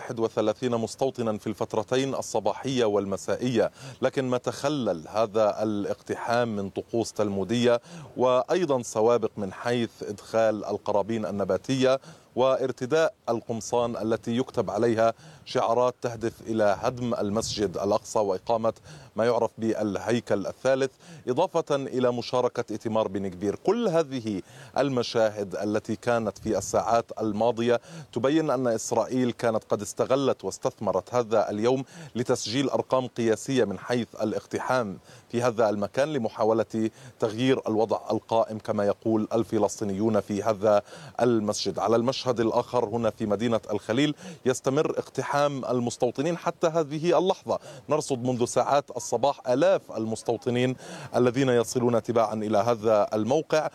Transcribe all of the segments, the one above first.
31 مستوطنا في الفترتين الصباحية والمسائية، لكن ما تخلل هذا الاقتحام من طقوس تلمودية وأيضا سوابق من حيث إدخال القرابين النباتية وارتداء القمصان التي يكتب عليها شعارات تهدف إلى هدم المسجد الأقصى وإقامة ما يعرف بالهيكل الثالث، إضافة إلى مشاركة إيتمار بن كبير. كل هذه المشاهد التي كانت في الساعات الماضية تبين أن إسرائيل كانت قد استغلت واستثمرت هذا اليوم لتسجيل أرقام قياسية من حيث الاقتحام في هذا المكان لمحاولة تغيير الوضع القائم كما يقول الفلسطينيون في هذا المسجد. على المشهد الآخر هنا في مدينة الخليل يستمر اقتحام المستوطنين حتى هذه اللحظة. نرصد منذ ساعات الصباح آلاف المستوطنين الذين يصلون تباعا إلى هذا الموقع،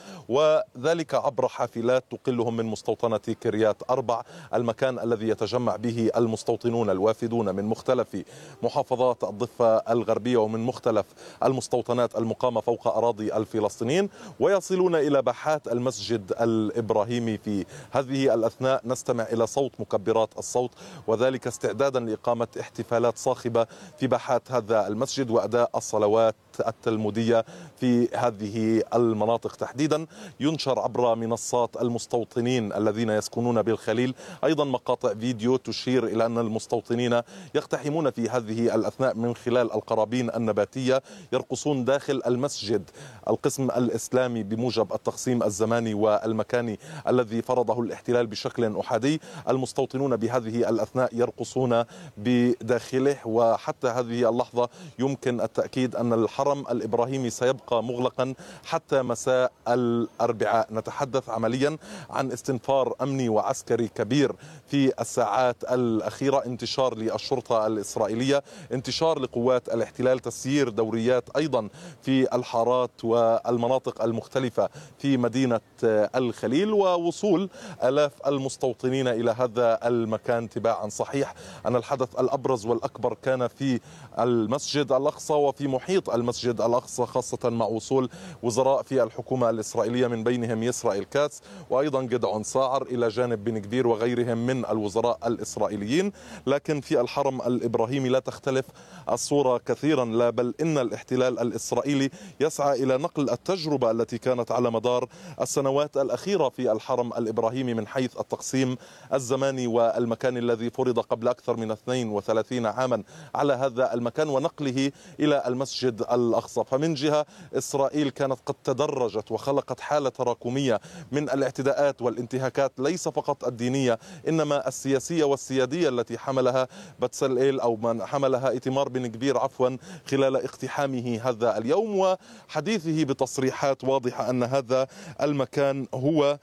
وذلك عبر حافلات تقلهم من مستوطنة كريات أربع، المكان الذي يتجمع به المستوطنون الوافدون من مختلف محافظات الضفة الغربية ومن مختلف المستوطنات المقامة فوق أراضي الفلسطينيين، ويصلون إلى باحات المسجد الإبراهيمي. في هذه الأثناء نستمع إلى صوت مكبرات الصوت، وذلك استعدادا لإقامة احتفالات صاخبة في باحات هذا المسجد وأداء الصلوات التلمودية في هذه المناطق تحديدا. ينشر عبر منصات المستوطنين الذين يسكنون بالخليل أيضا مقاطع فيديو تشير إلى أن المستوطنين يقتحمون في هذه الأثناء من خلال القرابين النباتية، يرقصون داخل المسجد القسم الإسلامي بموجب التقسيم الزماني والمكاني الذي فرضه الاحتلال بشكل أحادي. المستوطنون بهذه الأثناء يرقصون بداخله، وحتى هذه اللحظة يمكن التأكيد أن الحرم الإبراهيمي سيبقى مغلقا حتى مساء الأربعاء. نتحدث عمليا عن استنفار أمني وعسكري كبير في الساعات الأخيرة، انتشار للشرطة الإسرائيلية، انتشار لقوات الاحتلال، تسيير دوريات أيضا في الحارات والمناطق المختلفة في مدينة الخليل، ووصول آلاف المستوطنين إلى هذا المكان تباعا. صحيح أن الحدث الأبرز والأكبر كان في المسجد الأقصى وفي محيط المسجد الأقصى، خاصة مع وصول وزراء في الحكومة الإسرائيلية من بينهم يسرائيل كاتس وأيضا جدعون ساعر إلى جانب بن كبير وغيرهم من الوزراء الإسرائيليين. لكن في الحرم الإبراهيمي لا تختلف الصورة كثيرا، لا بل إن الاحتلال الإسرائيلي يسعى إلى نقل التجربة التي كانت على مدار السنوات الأخيرة في الحرم الإبراهيمي من حيث التقسيم الزماني والمكان الذي فرض قبل أكثر من 32 عاما على هذا المكان ونقله إلى المسجد الأقصى. فمن جهة إسرائيل كانت قد تدرجت وخلقت حالة تراكمية من الاعتداءات والانتهاكات، ليس فقط الدينية إنما السياسية والسيادية التي حملها بتسليل أو من حملها إيتمار بن كبير خلال اقتحامه هذا اليوم وحديثه بتصريحات واضحة أن هذا المكان هو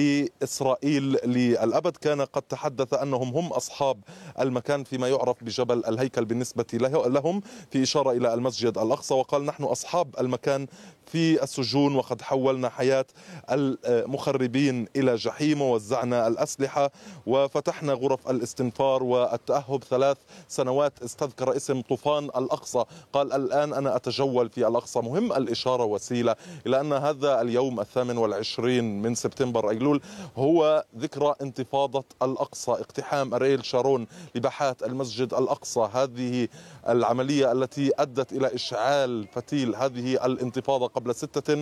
لإسرائيل للأبد. كان قد تحدث أنهم هم أصحاب المكان فيما يعرف بجبل الهيكل بالنسبة لهم، في إشارة إلى المسجد الأقصى، وقال نحن أصحاب المكان في السجون وقد حولنا حياة المخربين إلى جحيم ووزعنا الأسلحة وفتحنا غرف الاستنفار والتأهب 3 سنوات. استذكر اسم طوفان الأقصى، قال الآن أنا أتجول في الأقصى. مهم الإشارة وسيلة إلى أن هذا اليوم 28 من سبتمبر أيلول هو ذكرى انتفاضة الأقصى، اقتحام أريل شارون لباحات المسجد الأقصى، هذه العملية التي أدت إلى إشعال فتيل هذه الانتفاضة قبل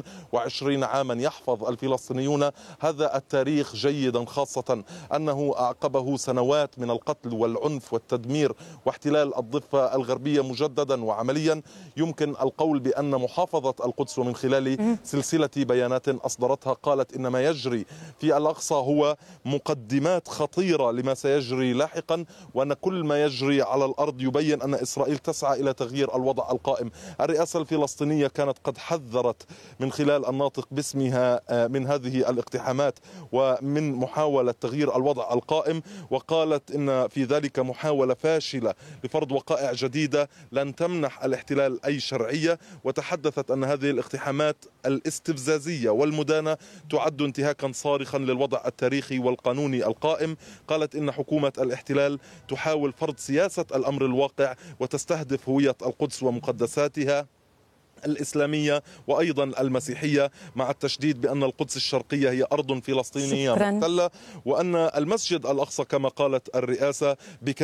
26 عاما. يحفظ الفلسطينيون هذا التاريخ جيدا، خاصة أنه أعقبه سنوات من القتل والعنف والتدمير واحتلال الضفة الغربية مجددا وعمليا. يمكن القول بأن محافظة القدس ومن خلال سلسلة بيانات أصدرتها قالت إن ما يجري في الأقصى هو مقدمات خطيرة لما سيجري لاحقا، وأن كل ما يجري على الأرض يبين أن إسرائيل تسعى إلى تغيير الوضع القائم. الرئاسة الفلسطينية كانت قد حذرت من خلال الناطق باسمها من هذه الاقتحامات ومن محاولة تغيير الوضع القائم، وقالت إن في ذلك محاولة فاشلة لفرض وقائع جديدة لن تمنح الاحتلال أي شرعية، وتحدثت أن هذه الاقتحامات الاستفزازية والمدانة تعد انتهاكا صارخا للوضع التاريخي والقانوني القائم. قالت إن حكومة الاحتلال تحاول فرض سياسة الأمر الواقع وتستهدف هوية القدس ومقدساتها الإسلامية وأيضا المسيحية، مع التشديد بأن القدس الشرقية هي أرض فلسطينية محتلة، وأن المسجد الأقصى كما قالت الرئاسة